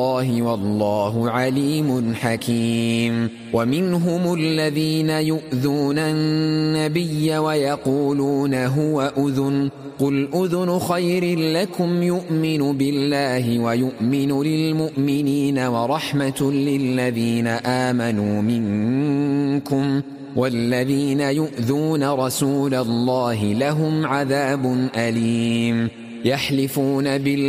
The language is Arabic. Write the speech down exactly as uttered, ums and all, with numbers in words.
الله والله عليم حكيم. ومنهم الذين يؤذون النبي ويقولون هو أذن قل أذن خير لكم يؤمن بالله ويؤمن للمؤمنين ورحمة للذين آمنوا منكم والذين يؤذون رسول الله لهم عذاب أليم. يحلفون بالله